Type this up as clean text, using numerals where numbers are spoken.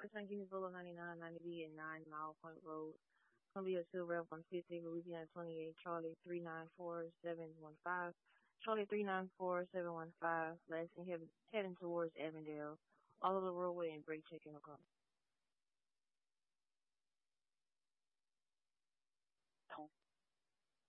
First St. Kitts Boulevard 99, 90B and 9 Mile Point Road. Columbia 2 Rev 150, Louisiana 28, Charlie 394-715. Charlie 394-715, last heading towards Avondale. All of the roadway and brake checking will come.